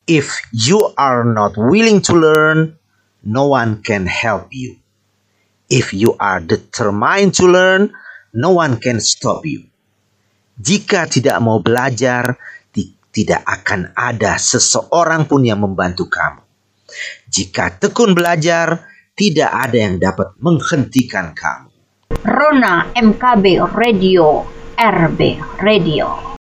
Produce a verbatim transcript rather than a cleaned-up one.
If you are not willing to learn, no one can help you. If you are determined to learn, no one can stop you. Jika tidak mau belajar, ti- tidak akan ada seseorang pun yang membantu kamu. Jika tekun belajar, tidak ada yang dapat menghentikan kamu. Rona M K B Radio, R B Radio.